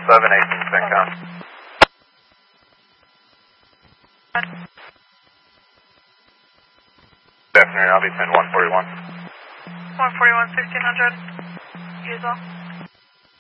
CENTCOM. Good afternoon, I'll be 141. 141, 1600. Use all.